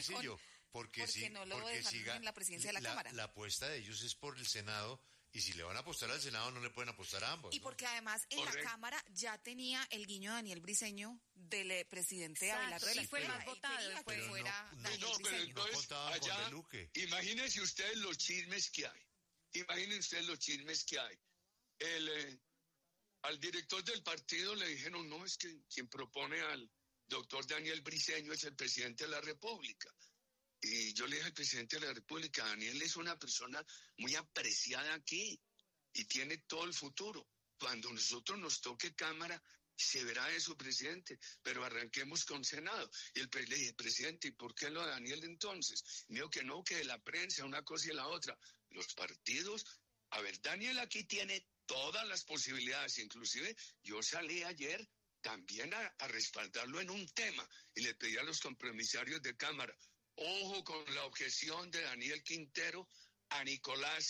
sencillo, porque no lo dejaron en la presidencia de la Cámara. La apuesta de ellos es por el Senado, y si le van a apostar al Senado no le pueden apostar a ambos. Y porque además en la Cámara ya tenía el guiño de Daniel Briceño del presidente Abelardo de la Espriella. Fue el más votado después. No contaban con De Luque. Imagínense ustedes los chismes que hay. Al director del partido le dijeron, no, es que quien propone al doctor Daniel Briceño es el presidente de la República. Y yo le dije al presidente de la República, Daniel es una persona muy apreciada aquí y tiene todo el futuro. Cuando nosotros nos toque Cámara, se verá eso, presidente, pero arranquemos con Senado. Y le dije, presidente, ¿y por qué lo de Daniel entonces? Me dijo que no, que de la prensa, una cosa y la otra. Los partidos, a ver, Daniel aquí tiene todas las posibilidades, inclusive yo salí ayer también a respaldarlo en un tema y le pedí a los compromisarios de Cámara, ojo con la objeción de Daniel Quintero a Nicolás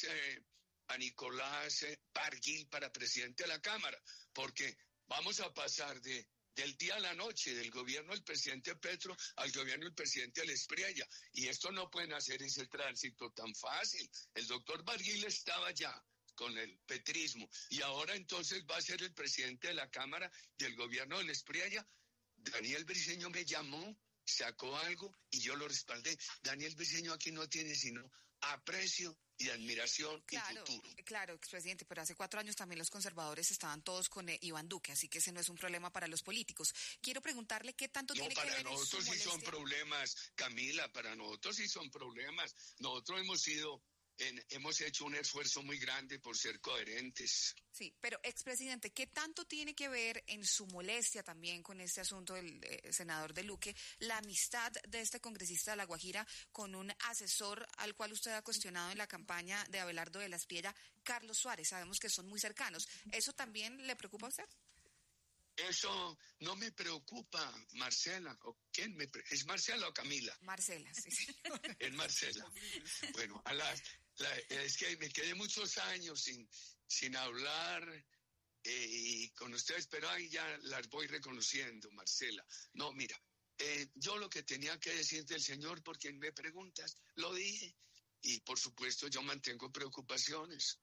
Parguil para presidente de la Cámara, porque vamos a pasar del día a la noche, del gobierno del presidente Petro al gobierno del presidente Espriella, y esto no pueden hacer ese tránsito tan fácil. El doctor Parguil estaba ya con el petrismo, y ahora entonces va a ser el presidente de la Cámara del gobierno del Espriella. Daniel Briceño me llamó, sacó algo y yo lo respaldé. Daniel Briceño aquí no tiene sino aprecio y admiración y futuro. Claro, expresidente, pero hace 4 años también los conservadores estaban todos con Iván Duque, así que ese no es un problema para los políticos. Quiero preguntarle qué tanto tiene que ver para nosotros sí son problemas, Camila, para nosotros sí son problemas. Nosotros hemos hecho un esfuerzo muy grande por ser coherentes. Sí, pero expresidente, ¿qué tanto tiene que ver en su molestia también con este asunto del senador De Luque la amistad de este congresista de La Guajira con un asesor al cual usted ha cuestionado en la campaña de Abelardo de la Espriella, Carlos Suárez? Sabemos que son muy cercanos. ¿Eso también le preocupa a usted? Eso no me preocupa, Marcela. ¿Quién es Marcela o Camila? Marcela, sí, señor. Es Marcela. Bueno, es que me quedé muchos años sin hablar y con ustedes, pero ahí ya las voy reconociendo, Marcela. No, mira, yo lo que tenía que decir del señor, por quien me preguntas, lo dije. Y por supuesto yo mantengo preocupaciones,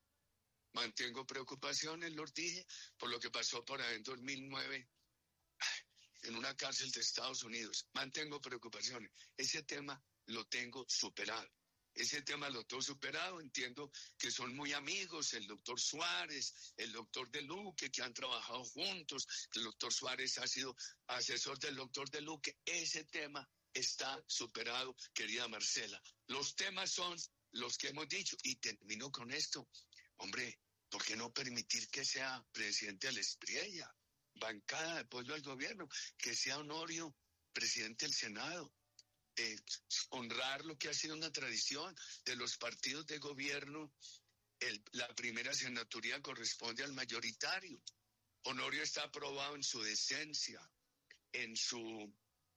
los dije, por lo que pasó por ahí en 2009 en una cárcel de Estados Unidos. Mantengo preocupaciones. Ese tema lo tengo superado. Entiendo que son muy amigos, el doctor Suárez, el doctor De Luque, que han trabajado juntos, que el doctor Suárez ha sido asesor del doctor De Luque. Ese tema está superado, querida Marcela. Los temas son los que hemos dicho, y termino con esto. Hombre, ¿por qué no permitir que sea presidente de la Espriella? Bancada de apoyo al gobierno, que sea Honorio presidente del Senado. Honrar lo que ha sido una tradición de los partidos de gobierno. La primera senaturía corresponde al mayoritario. Honorio está aprobado en su decencia, en su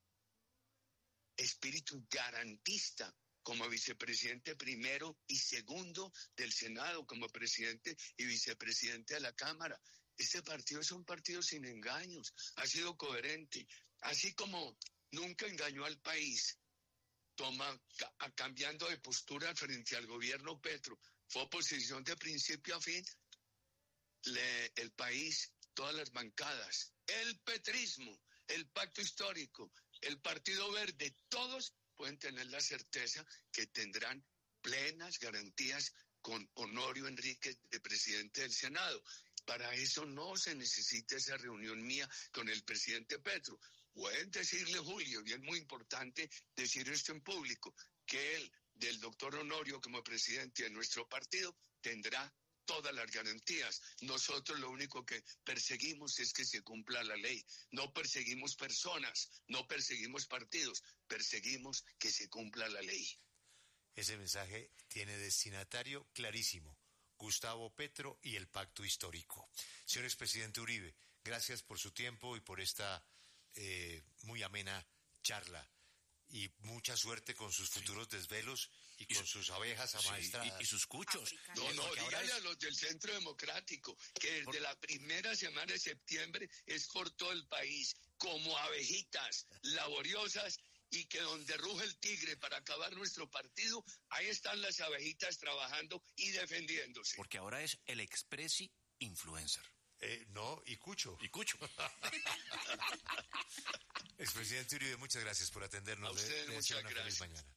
espíritu garantista, como vicepresidente primero y segundo del Senado, como presidente y vicepresidente de la Cámara. Este partido es un partido sin engaños, ha sido coherente, así como nunca engañó al país, cambiando de postura frente al gobierno Petro, fue oposición de principio a fin. El país, todas las bancadas, el petrismo, el pacto histórico, el Partido Verde, todos pueden tener la certeza que tendrán plenas garantías con Honorio Enríquez de presidente del Senado. Para eso no se necesita esa reunión mía con el presidente Petro. Pueden decirle, Julio, y es muy importante decir esto en público, que él, del doctor Honorio como presidente de nuestro partido, tendrá todas las garantías. Nosotros lo único que perseguimos es que se cumpla la ley. No perseguimos personas, no perseguimos partidos, perseguimos que se cumpla la ley. Ese mensaje tiene destinatario clarísimo: Gustavo Petro y el pacto histórico. Señor expresidente Uribe, gracias por su tiempo y por esta muy amena charla. Y mucha suerte con sus futuros desvelos y con sus abejas amaestradas. Y sus cuchos. Dígale a los del Centro Democrático que desde la primera semana de septiembre es por todo el país, como abejitas laboriosas y que donde ruge el tigre para acabar nuestro partido, ahí están las abejitas trabajando y defendiéndose. Porque ahora es el expressi influencer. No, y Cucho. Y Cucho. Expresidente Uribe, muchas gracias por atendernos. A ustedes, muchas una gracias. Feliz mañana.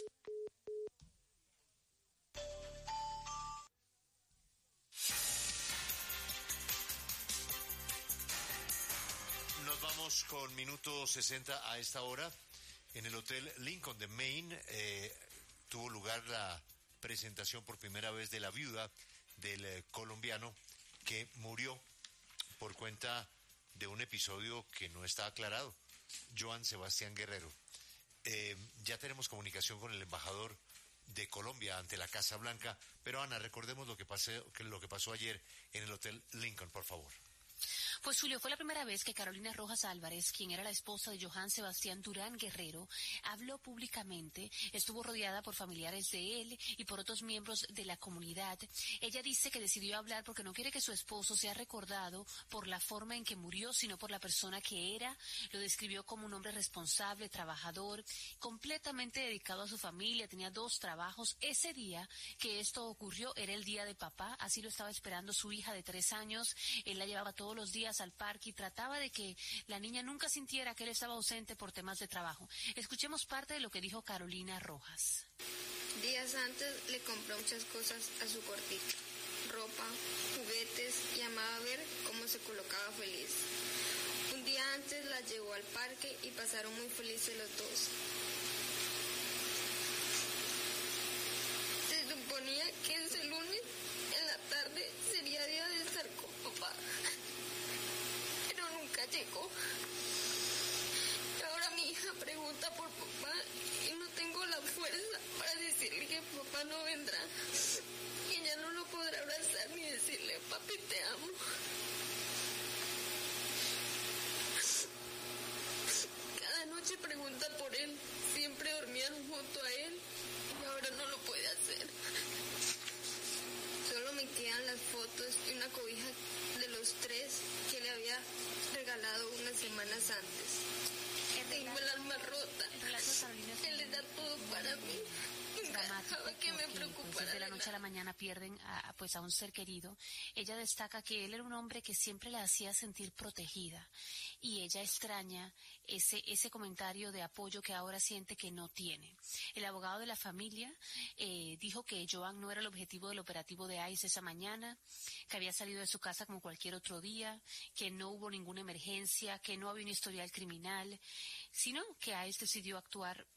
Nos vamos con minuto 60 a esta hora. En el Hotel Lincoln de Maine tuvo lugar la presentación por primera vez de la viuda del colombiano que murió por cuenta de un episodio que no está aclarado, Joan Sebastián Guerrero. Ya tenemos comunicación con el embajador de Colombia ante la Casa Blanca, pero Ana, recordemos lo que pasó ayer en el Hotel Lincoln, por favor. Pues Julio, fue la primera vez que Carolina Rojas Álvarez, quien era la esposa de Johan Sebastián Durán Guerrero, habló públicamente. Estuvo rodeada por familiares de él y por otros miembros de la comunidad. Ella dice que decidió hablar porque no quiere que su esposo sea recordado por la forma en que murió, sino por la persona que era. Lo describió como un hombre responsable, trabajador, completamente dedicado a su familia, tenía 2 trabajos. Ese día que esto ocurrió era el día de papá, así lo estaba esperando su hija de 3 años. Él la llevaba todos los días al parque y trataba de que la niña nunca sintiera que él estaba ausente por temas de trabajo. Escuchemos parte de lo que dijo Carolina Rojas. Días antes le compró muchas cosas a su cortita, ropa, juguetes, y amaba ver cómo se colocaba feliz. Un día antes la llevó al parque y pasaron muy felices los dos. Se suponía que ese lunes en la tarde sería día de estar con papá. Nunca llegó. Ahora mi hija pregunta por papá y no tengo la fuerza para decirle que papá no vendrá. Y ella no lo podrá abrazar ni decirle, papi, te amo. Cada noche pregunta por él. Siempre dormían junto a él y ahora no lo puede hacer. Solo me quedan las fotos y una cobija de los 3 que le había regalado unas semanas antes. Tengo el alma rota. Él le da todo para mí. Nunca dejaba que me preocupara. Pues, desde la noche a la mañana pierden a un ser querido. Ella destaca que él era un hombre que siempre la hacía sentir protegida y ella extraña ese comentario de apoyo que ahora siente que no tiene. El abogado de la familia dijo que Joan no era el objetivo del operativo de ICE esa mañana, que había salido de su casa como cualquier otro día, que no hubo ninguna emergencia, que no había un historial criminal, sino que ICE decidió actuar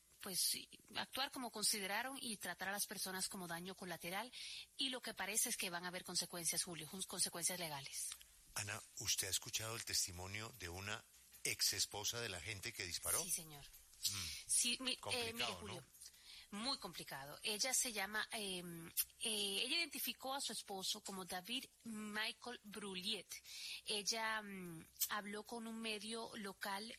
como consideraron y tratar a las personas como daño colateral, y lo que parece es que van a haber consecuencias, Julio, consecuencias legales. Ana, ¿usted ha escuchado el testimonio de una ex esposa del agente que disparó? Sí, señor. Sí, mire, Julio, ¿no? Muy complicado. Ella se llama, ella identificó a su esposo como David Michael Brulliet. Ella habló con un medio local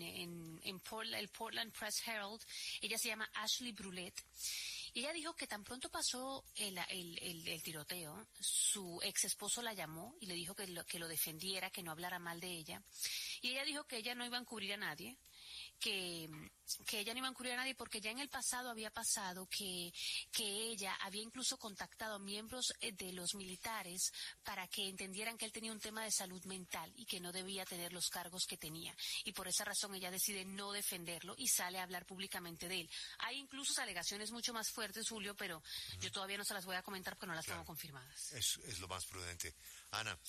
en Portland, el Portland Press Herald. Ella se llama Ashley Brulliet. Y ella dijo que tan pronto pasó el tiroteo, su ex esposo la llamó y le dijo que lo defendiera, que no hablara mal de ella. Y ella dijo que ella no iba a encubrir a nadie, que ella no iba a encubrir a nadie porque ya en el pasado había pasado que ella había incluso contactado a miembros de los militares para que entendieran que él tenía un tema de salud mental y que no debía tener los cargos que tenía. Y por esa razón ella decide no defenderlo y sale a hablar públicamente de él. Hay incluso alegaciones mucho más fuertes, Julio, pero yo todavía no se las voy a comentar porque no las tengo confirmadas. Es lo más prudente. Ana,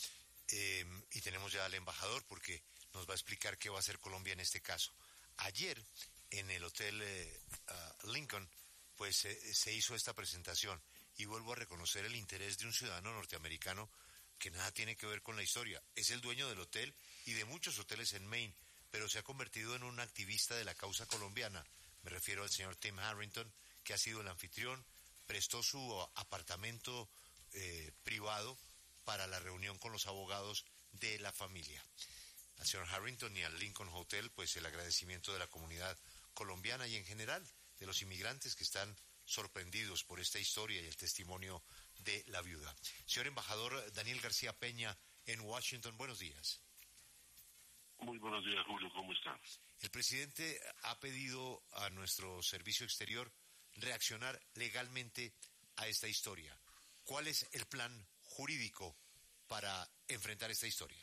y tenemos ya al embajador porque nos va a explicar qué va a hacer Colombia en este caso. Ayer, en el Hotel Lincoln, pues se hizo esta presentación y vuelvo a reconocer el interés de un ciudadano norteamericano que nada tiene que ver con la historia. Es el dueño del hotel y de muchos hoteles en Maine, pero se ha convertido en un activista de la causa colombiana. Me refiero al señor Tim Harrington, que ha sido el anfitrión, prestó su apartamento privado para la reunión con los abogados de la familia. Al señor Harrington y al Lincoln Hotel, pues el agradecimiento de la comunidad colombiana y en general de los inmigrantes que están sorprendidos por esta historia y el testimonio de la viuda. Señor embajador Daniel García Peña en Washington, buenos días. Muy buenos días, Julio, ¿cómo está? El presidente ha pedido a nuestro servicio exterior reaccionar legalmente a esta historia. ¿Cuál es el plan jurídico para enfrentar esta historia?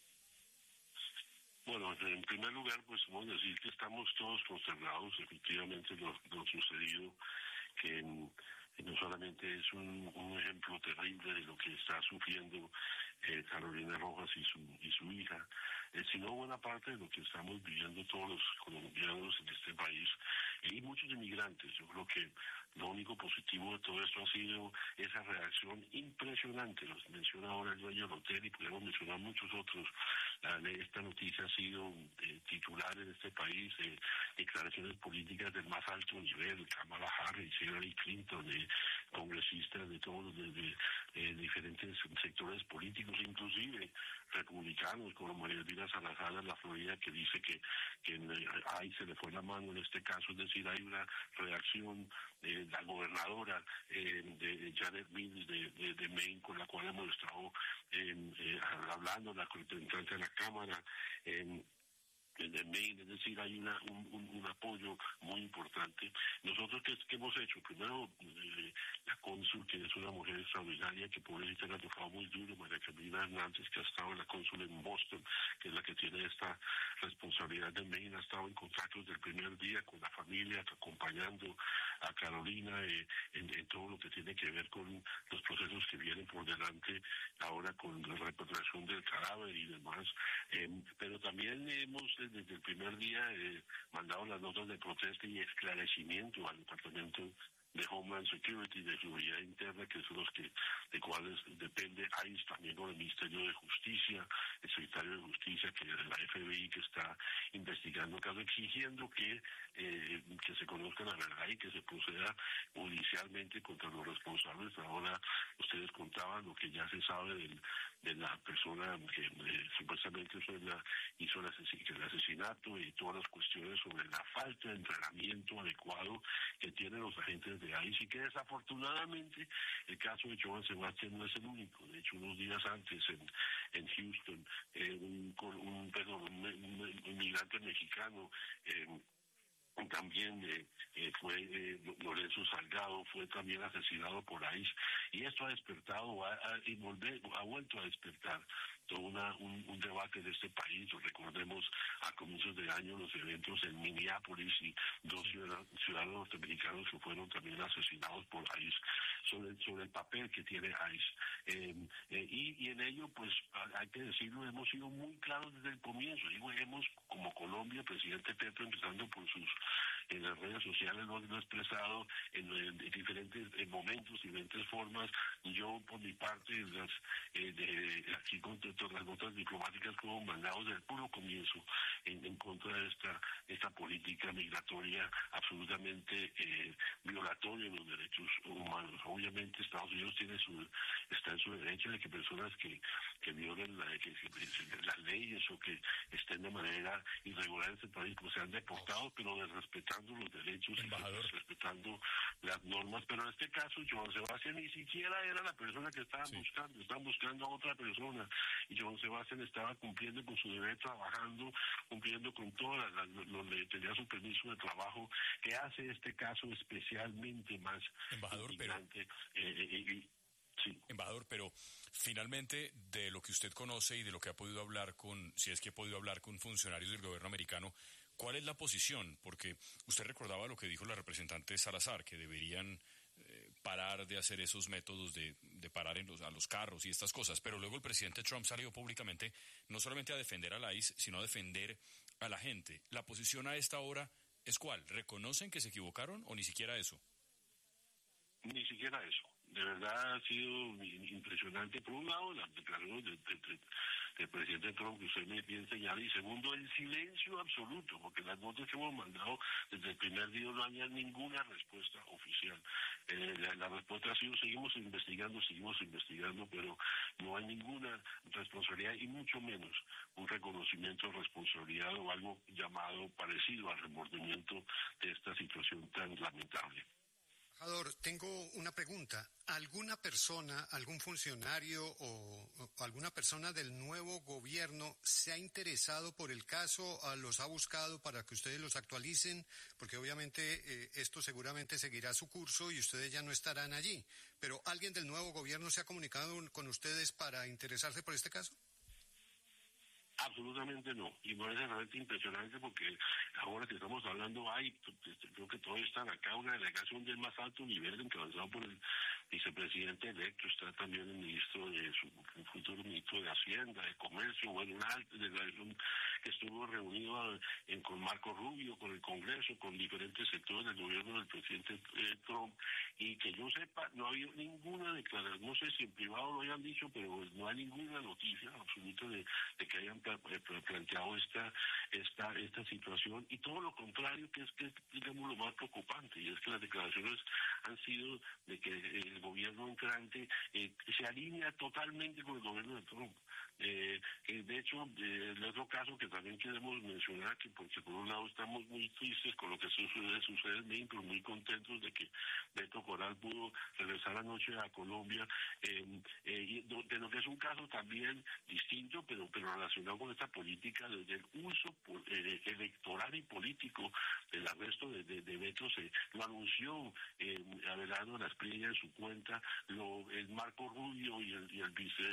Bueno, en primer lugar, pues vamos a decir que estamos todos consternados, efectivamente, lo sucedido, que no solamente es un ejemplo terrible de lo que está sufriendo Carolina Rojas y su hija, sino buena parte de lo que estamos viviendo todos los colombianos en este país y muchos inmigrantes. Yo creo que lo único positivo de todo esto ha sido esa reacción impresionante. Los menciona ahora el dueño del hotel y podemos mencionar muchos otros. Esta noticia ha sido titular en este país, declaraciones políticas del más alto nivel, Kamala Harris, Hillary Clinton, congresistas de todos los diferentes sectores políticos, inclusive republicanos, como María Elvira Salazar de la Florida, que dice que ahí se le fue la mano en este caso. Es decir, hay una reacción de la gobernadora de Janet Mills de Maine, con la cual hemos estado hablando, la representante de la Cámara de Maine, es decir, hay un apoyo muy importante. Nosotros, ¿qué hemos hecho? Primero, la cónsul, que es una mujer extraordinaria, que pobrecita le ha tocado muy duro, María Camila Hernández, que ha estado en la cónsul en Boston, que es la que tiene esta responsabilidad de Maine, ha estado en contacto desde el primer día con la familia, acompañando a Carolina en todo lo que tiene que ver con los procesos que vienen por delante ahora con la repatriación del cadáver y demás. Pero también hemos desde el primer día mandado las notas de protesta y esclarecimiento al Departamento de Homeland Security, de Seguridad Interna, que son los de cuales depende ICE, también con el Ministerio de Justicia, el Secretario de Justicia, que es la FBI, que está investigando el caso, exigiendo que se conozca la verdad y que se proceda judicialmente contra los responsables. Ahora ustedes contaban lo que ya se sabe de la persona que supuestamente hizo el asesinato y todas las cuestiones sobre la falta de entrenamiento adecuado que tienen los agentes de ICE, y que desafortunadamente el caso de Joan Sebastián no es el único. De hecho, unos días antes en Houston, un inmigrante mexicano también fue Lorenzo Salgado, fue también asesinado por ICE, y esto ha despertado, ha vuelto a despertar todo un debate de este país. Recordemos a comienzos de año los eventos en Minneapolis y dos ciudadanos norteamericanos que fueron también asesinados por ICE, sobre el papel que tiene ICE. Y en ello, pues hay que decirlo, hemos sido muy claros desde el comienzo. Como Colombia, el presidente Petro, empezando por en las redes sociales, lo ha expresado en diferentes momentos, diferentes formas. Yo, por mi parte, aquí con todas las notas diplomáticas como mandados desde el puro comienzo en contra de esta política migratoria absolutamente violatoria de los derechos humanos. Obviamente Estados Unidos está en su derecho de que personas que violen las leyes o que estén de manera irregular en este país pues sean deportados, pero respetando los derechos y respetando las normas. Pero en este caso Joan Sebastián ni siquiera era la persona que estaban buscando a otra persona, y Joan Sebastián estaba cumpliendo con su deber, trabajando, cumpliendo con todas donde tenía su permiso de trabajo, que hace este caso especialmente más indignante. Sí. Embajador, pero finalmente, de lo que usted conoce y de lo que ha podido hablar si es que ha podido hablar con funcionarios del gobierno americano, ¿cuál es la posición? Porque usted recordaba lo que dijo la representante Salazar, que deberían parar de hacer esos métodos de parar a los carros y estas cosas, pero luego el presidente Trump salió públicamente no solamente a defender a la ICE, sino a defender a la gente. ¿La posición a esta hora es cuál? ¿Reconocen que se equivocaron o ni siquiera eso? Ni siquiera eso. De verdad ha sido impresionante. Por un lado, la declaración del presidente Trump, que usted me bien señala, y segundo, el silencio absoluto, porque las notas que hemos mandado desde el primer día no había ninguna respuesta oficial. La respuesta ha sido, seguimos investigando, pero no hay ninguna responsabilidad y mucho menos un reconocimiento de responsabilidad o algo llamado parecido al remordimiento de esta situación tan lamentable. Tengo una pregunta. ¿Alguna persona, algún funcionario o alguna persona del nuevo gobierno se ha interesado por el caso, los ha buscado para que ustedes los actualicen? Porque obviamente esto seguramente seguirá su curso y ustedes ya no estarán allí. Pero ¿alguien del nuevo gobierno se ha comunicado con ustedes para interesarse por este caso? Absolutamente no, y me parece realmente impresionante porque ahora que estamos hablando creo que todos están acá, una delegación del más alto nivel encabezado por el vicepresidente electo, está también el ministro el futuro ministro de Hacienda, de Comercio, bueno, una alta delegación que estuvo reunido con Marco Rubio, con el Congreso, con diferentes sectores del gobierno del presidente Trump, y que yo sepa, no ha habido ninguna declaración, no sé si en privado lo hayan dicho, pero no hay ninguna noticia absoluta de que hayan planteado esta situación, y todo lo contrario, que es digamos lo más preocupante, y es que las declaraciones han sido de que el gobierno entrante se alinea totalmente con el gobierno de Trump. De hecho, el otro caso que también queremos mencionar, que porque por un lado estamos muy tristes con lo que sucede en México, muy contentos de que Beto Coral pudo regresar anoche a Colombia, de lo que es un caso también distinto, pero relacionado con esta política del uso electoral y político del arresto de Beto. Lo anunció Abelardo Lasprilla en su cuenta, el Marco Rubio y el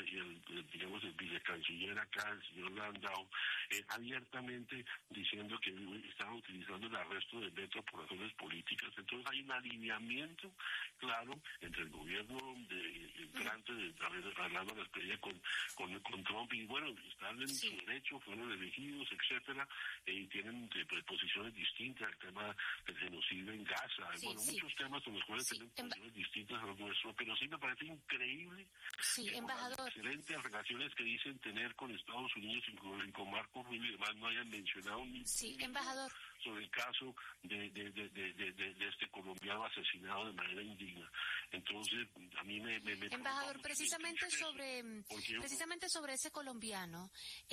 vicecanciller acá, el señor Landau, abiertamente diciendo que estaban utilizando el arresto de Beto por razones políticas. Entonces hay un alineamiento claro entre el gobierno entrante de Abelardo Lasprilla con Trump, y bueno, están en su derecho, fueron elegidos, etcétera, y tienen posiciones distintas, el tema del genocidio en Gaza, muchos temas en los cuales tienen posiciones distintas a los nuestros, pero sí me parece increíble embajador, las excelentes relaciones que dicen tener con Estados Unidos y con Marco Rubio y demás no hayan mencionado ni embajador, sobre el caso de este colombiano asesinado de manera indigna. Entonces, a mí me embajador, precisamente sobre ese colombiano,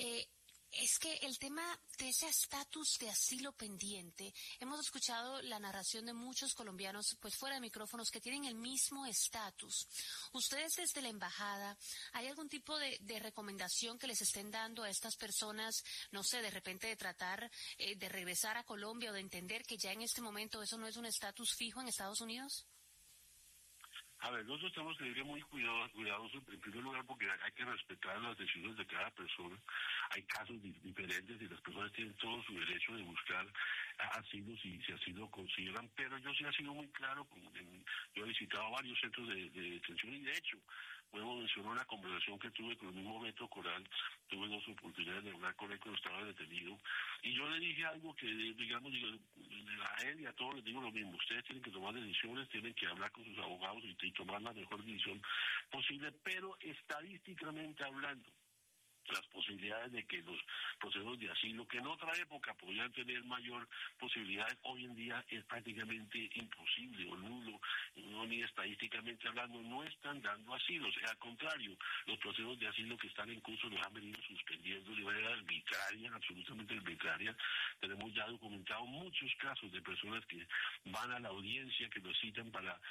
es que el tema de ese estatus de asilo pendiente, hemos escuchado la narración de muchos colombianos, pues fuera de micrófonos, que tienen el mismo estatus. Ustedes desde la embajada, ¿hay algún tipo de recomendación que les estén dando a estas personas, no sé, de repente de tratar de regresar a Colombia o de entender que ya en este momento eso no es un estatus fijo en Estados Unidos? A ver, nosotros tenemos que ser muy cuidadosos, en primer lugar, porque hay que respetar las decisiones de cada persona. Hay casos diferentes y las personas tienen todo su derecho de buscar asilo si así lo consideran, pero yo sí he sido muy claro, yo he visitado varios centros de detención y de hecho, puedo mencionar una conversación que tuve con el mismo Beto Coral, tuve 2 oportunidades de hablar con él cuando estaba detenido, y yo le dije algo que, digamos, a él y a todos les digo lo mismo: ustedes tienen que tomar decisiones, tienen que hablar con sus abogados y tomar la mejor decisión posible, pero estadísticamente hablando, las posibilidades de que los procesos de asilo, que en otra época podían tener mayor posibilidad, hoy en día es prácticamente imposible o nulo, no, ni estadísticamente hablando, no están dando asilo. O sea, al contrario, los procesos de asilo que están en curso los han venido suspendiendo de manera arbitraria, absolutamente arbitraria. Tenemos ya documentado muchos casos de personas que van a la audiencia, que los citan para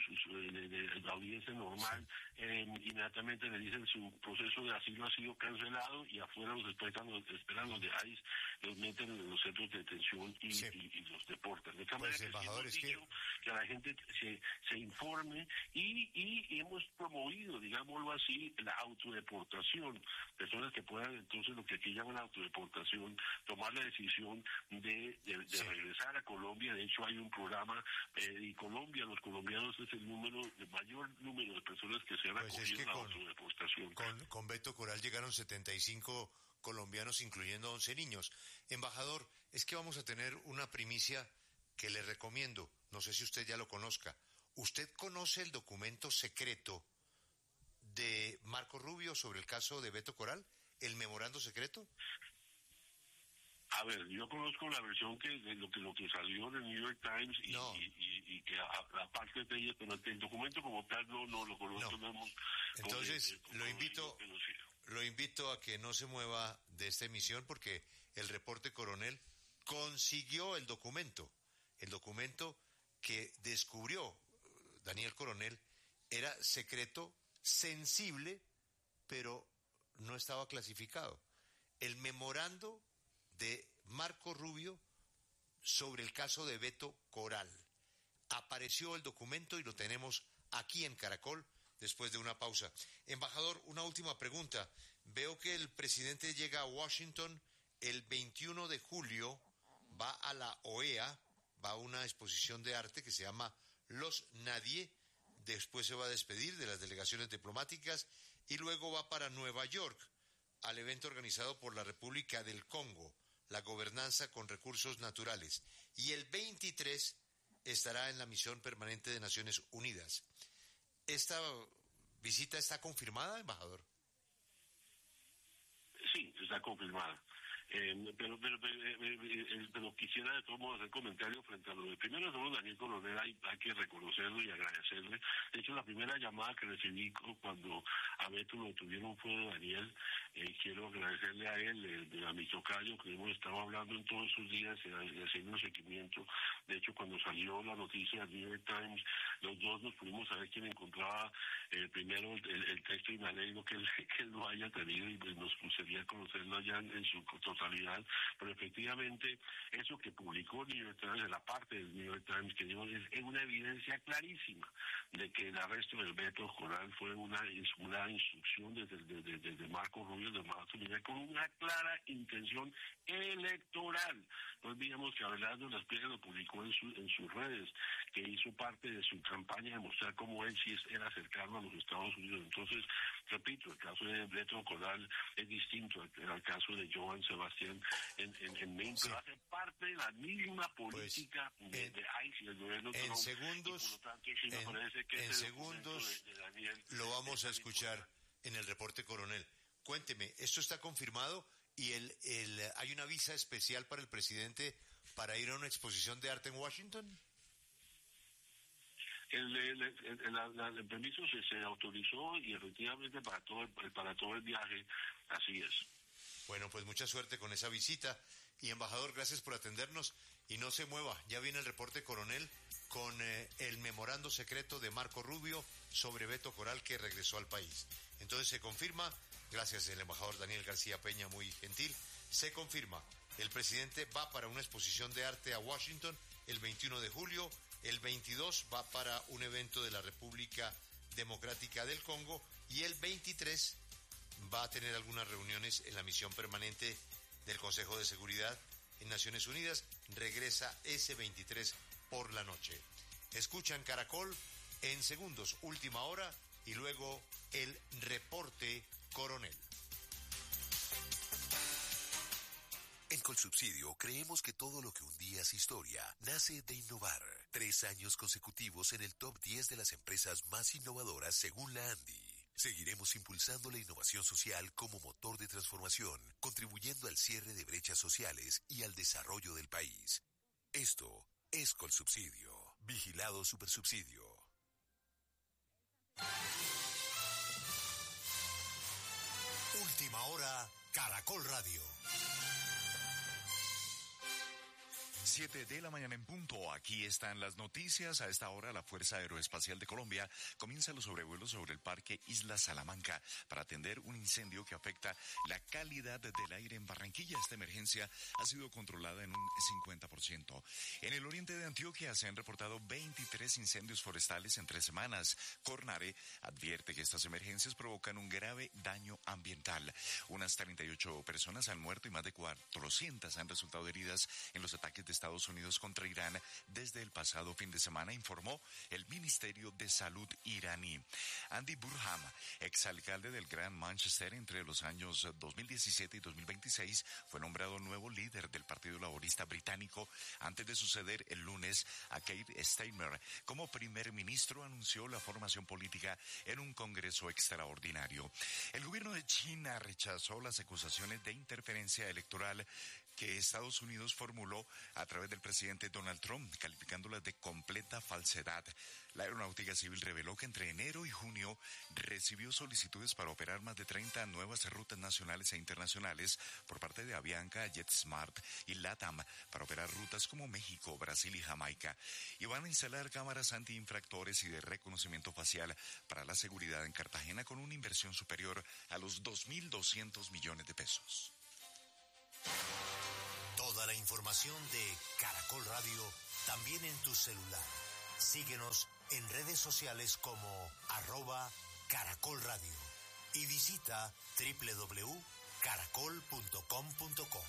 la audiencia normal, inmediatamente le dicen su proceso de asilo ha sido cancelado y afuera los esperan los de ICE, los meten en los centros de detención y los deportan. De tal manera hemos dicho que la gente se informe y hemos promovido, digámoslo así, la autodeportación. Personas que puedan entonces, lo que aquí llaman autodeportación, tomar la decisión de regresar a Colombia. De hecho, hay un programa y Colombia, los colombianos es el mayor número de personas que se han acogido a la autodeportación. Con Beto Coral llegaron 75 colombianos, incluyendo 11 niños. Embajador, es que vamos a tener una primicia que le recomiendo, no sé si usted ya lo conozca. ¿Usted conoce el documento secreto de Marco Rubio sobre el caso de Beto Coral, el memorando secreto? A ver, yo conozco la versión lo que salió en el New York Times y que aparte de ella, pero el documento como tal no lo conozco. No. Entonces, lo invito a que no se mueva de esta emisión porque el reporte coronel consiguió el documento que descubrió Daniel Coronel, era secreto sensible, pero no estaba clasificado. El memorando de Marco Rubio sobre el caso de Beto Coral. Apareció el documento y lo tenemos aquí en Caracol después de una pausa. Embajador, una última pregunta. Veo que el presidente llega a Washington el 21 de julio, va a la OEA, va a una exposición de arte que se llama Los Nadie, después se va a despedir de las delegaciones diplomáticas y luego va para Nueva York al evento organizado por la República del Congo, la gobernanza con recursos naturales, y el 23 estará en la misión permanente de Naciones Unidas. ¿Esta visita está confirmada, embajador? Sí, está confirmada. Pero quisiera de todos modos hacer comentarios frente a lo de primero de todo Daniel Coronel, hay que reconocerlo y agradecerle. De hecho, la primera llamada que recibí cuando a Beto lo tuvieron fue de Daniel. Quiero agradecerle a él, a mi tocayo, que hemos estado hablando en todos esos días y haciendo un seguimiento. De hecho, cuando salió la noticia del New York Times, los dos nos pudimos saber quién encontraba primero el texto inalegro que él lo haya tenido, y pues nos gustaría conocerlo ya en su totalidad. Pero efectivamente, eso que publicó el New York Times, de la parte del New York Times, que digo, es una evidencia clarísima de que el arresto del Beto Coral fue una instrucción desde Marco Rubio, de Marco Rubio, con una clara intención electoral. No olvidemos que Abelardo Las Piedras lo publicó en sus redes, que hizo parte de su campaña de mostrar cómo él sí era cercano a los Estados Unidos. Entonces, repito, el caso de Beto Coral es distinto al caso de Joan Sebastián en Maine, pero hace parte de la misma política de ICE y el gobierno Trump. Segundos, y por lo tanto, sí me parece que en segundos de Daniel, lo vamos a escuchar en el reporte, coronel. Cuénteme, ¿esto está confirmado y hay una visa especial para el presidente para ir a una exposición de arte en Washington? El permiso se autorizó y efectivamente para todo el viaje, así es. Bueno, pues mucha suerte con esa visita. Y embajador, gracias por atendernos y no se mueva, ya viene el reporte, coronel, con el memorando secreto de Marco Rubio sobre Beto Coral, que regresó al país. Entonces se confirma, gracias el embajador Daniel García Peña, muy gentil, se confirma, el presidente va para una exposición de arte a Washington el 21 de julio, el 22 va para un evento de la República Democrática del Congo y el 23 va a tener algunas reuniones en la misión permanente del Consejo de Seguridad en Naciones Unidas. Regresa ese 23 por la noche. Escuchan Caracol en segundos, última hora, y luego el reporte coronel. En Colsubsidio creemos que todo lo que un día es historia nace de innovar. 3 años consecutivos en el top 10 de las empresas más innovadoras según la ANDI. Seguiremos impulsando la innovación social como motor de transformación, contribuyendo al cierre de brechas sociales y al desarrollo del país. Esto es Colsubsidio. Vigilado Supersubsidio. Última hora, Caracol Radio. 7 de la mañana en punto. Aquí están las noticias. A esta hora, la Fuerza Aeroespacial de Colombia comienza los sobrevuelos sobre el Parque Isla Salamanca para atender un incendio que afecta la calidad del aire en Barranquilla. Esta emergencia ha sido controlada en un 50%. En el oriente de Antioquia se han reportado 23 incendios forestales en 3 semanas. Cornare advierte que estas emergencias provocan un grave daño ambiental. Unas 38 personas han muerto y más de 400 han resultado heridas en los ataques de Estados Unidos contra Irán desde el pasado fin de semana, informó el Ministerio de Salud iraní. Andy Burham, exalcalde del Gran Manchester entre los años 2017 y 2026, fue nombrado nuevo líder del Partido Laborista Británico antes de suceder el lunes a Keir Starmer. Como primer ministro anunció la formación política en un congreso extraordinario. El gobierno de China rechazó las acusaciones de interferencia electoral que Estados Unidos formuló a través del presidente Donald Trump, calificándolas de completa falsedad. La Aeronáutica Civil reveló que entre enero y junio recibió solicitudes para operar más de 30 nuevas rutas nacionales e internacionales por parte de Avianca, JetSmart y LATAM para operar rutas como México, Brasil y Jamaica. Y van a instalar cámaras antiinfractores y de reconocimiento facial para la seguridad en Cartagena con una inversión superior a los 2.200 millones de pesos. Toda la información de Caracol Radio también en tu celular. Síguenos en redes sociales como @Caracol Radio y visita www.caracol.com.co.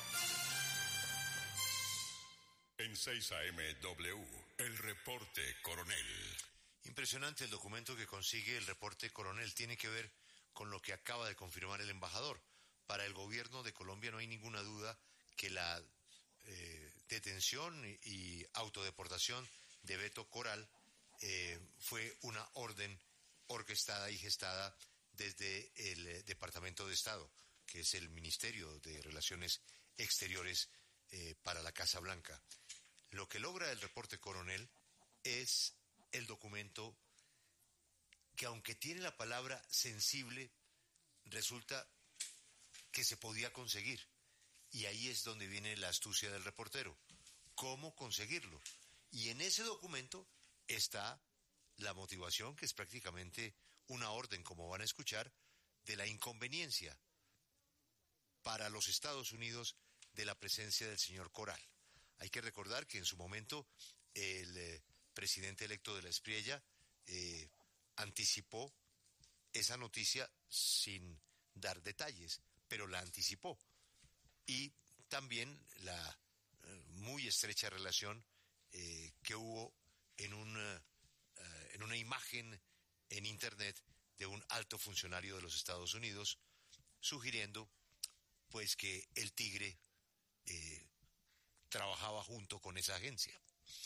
En 6 AM W, el reporte Coronel. Impresionante el documento que consigue el reporte Coronel. Tiene que ver con lo que acaba de confirmar el embajador. Para el gobierno de Colombia no hay ninguna duda que la detención y autodeportación de Beto Coral fue una orden orquestada y gestada desde el Departamento de Estado, que es el Ministerio de Relaciones Exteriores para la Casa Blanca. Lo que logra el reporte Coronel es el documento que, aunque tiene la palabra sensible, resulta que se podía conseguir. Y ahí es donde viene la astucia del reportero. ¿Cómo conseguirlo? Y en ese documento está la motivación, que es prácticamente una orden, como van a escuchar, de la inconveniencia para los Estados Unidos de la presencia del señor Coral. Hay que recordar que en su momento el presidente electo de la Espriella anticipó esa noticia sin dar detalles, pero la anticipó. Y también la muy estrecha relación que hubo en una imagen en Internet de un alto funcionario de los Estados Unidos, sugiriendo pues que el Tigre trabajaba junto con esa agencia.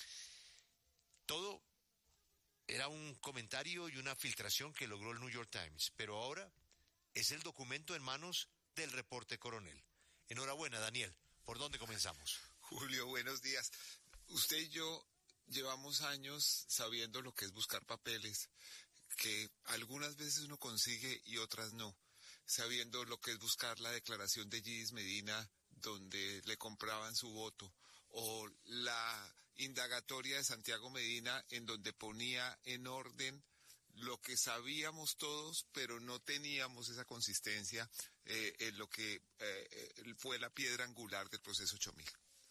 Todo era un comentario y una filtración que logró el New York Times, pero ahora es el documento en manos del reporte Coronel. Enhorabuena, Daniel. ¿Por dónde comenzamos? Julio, buenos días. Usted y yo llevamos años sabiendo lo que es buscar papeles, que algunas veces uno consigue y otras no. Sabiendo lo que es buscar la declaración de Gidis Medina, donde le compraban su voto, o la indagatoria de Santiago Medina, en donde ponía en orden lo que sabíamos todos, pero no teníamos esa consistencia en lo que fue la piedra angular del proceso 8000.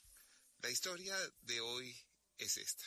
La historia de hoy es esta.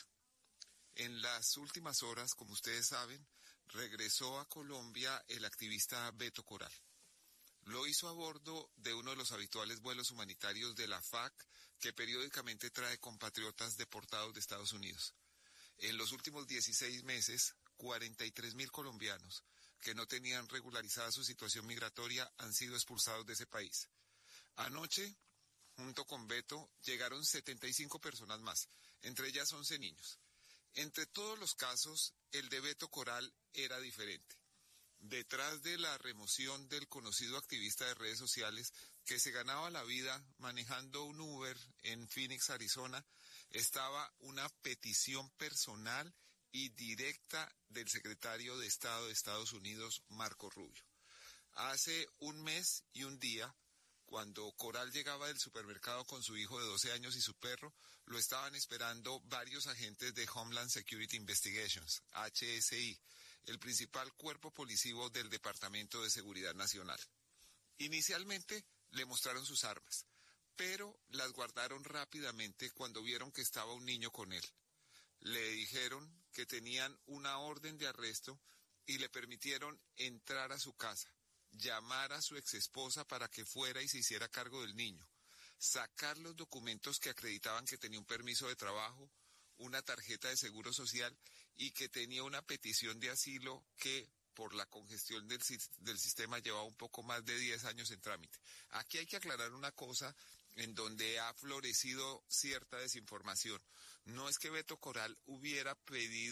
En las últimas horas, como ustedes saben, regresó a Colombia el activista Beto Coral. Lo hizo a bordo de uno de los habituales vuelos humanitarios de la FAC, que periódicamente trae compatriotas deportados de Estados Unidos. En los últimos 16 meses, 43.000 colombianos que no tenían regularizada su situación migratoria han sido expulsados de ese país. Anoche, junto con Beto, llegaron 75 personas más, entre ellas 11 niños. Entre todos los casos, el de Beto Coral era diferente. Detrás de la remoción del conocido activista de redes sociales que se ganaba la vida manejando un Uber en Phoenix, Arizona, estaba una petición personal y directa del secretario de Estado de Estados Unidos, Marco Rubio. Hace un mes y un día, cuando Coral llegaba del supermercado con su hijo de 12 años y su perro, lo estaban esperando varios agentes de Homeland Security Investigations, HSI, el principal cuerpo policivo del Departamento de Seguridad Nacional. Inicialmente le mostraron sus armas, pero las guardaron rápidamente cuando vieron que estaba un niño con él. Le dijeron que tenían una orden de arresto y le permitieron entrar a su casa, llamar a su exesposa para que fuera y se hiciera cargo del niño, sacar los documentos que acreditaban que tenía un permiso de trabajo, una tarjeta de seguro social y que tenía una petición de asilo que por la congestión del sistema llevaba un poco más de 10 años en trámite. Aquí hay que aclarar una cosa en donde ha florecido cierta desinformación. No es que Beto Coral hubiera pedido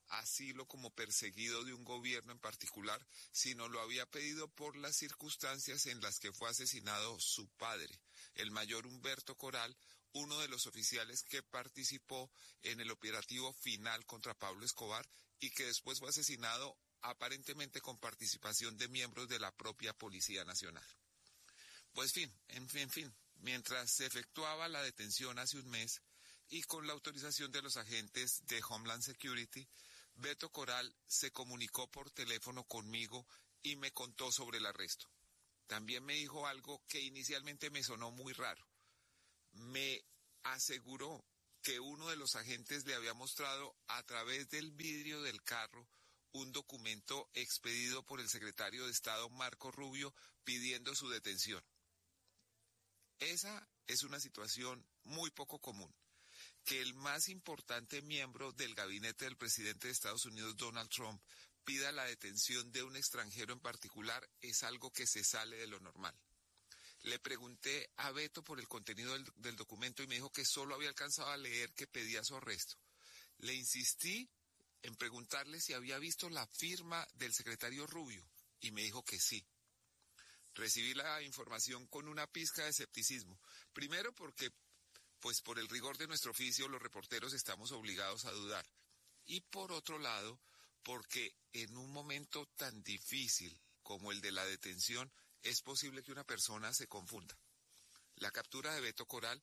asilo como perseguido de un gobierno en particular, sino lo había pedido por las circunstancias en las que fue asesinado su padre, el mayor Humberto Coral, uno de los oficiales que participó en el operativo final contra Pablo Escobar y que después fue asesinado aparentemente con participación de miembros de la propia Policía Nacional. Pues en fin, mientras se efectuaba la detención hace un mes y con la autorización de los agentes de Homeland Security, Beto Coral se comunicó por teléfono conmigo y me contó sobre el arresto. También me dijo algo que inicialmente me sonó muy raro. Me aseguró que uno de los agentes le había mostrado a través del vidrio del carro un documento expedido por el secretario de Estado Marco Rubio pidiendo su detención. Esa es una situación muy poco común. Que el más importante miembro del gabinete del presidente de Estados Unidos, Donald Trump, pida la detención de un extranjero en particular es algo que se sale de lo normal. Le pregunté a Beto por el contenido del documento y me dijo que solo había alcanzado a leer que pedía su arresto. Le insistí en preguntarle si había visto la firma del secretario Rubio y me dijo que sí. Recibí la información con una pizca de escepticismo. Primero porque, pues por el rigor de nuestro oficio, los reporteros estamos obligados a dudar. Y por otro lado, porque en un momento tan difícil como el de la detención, es posible que una persona se confunda. La captura de Beto Coral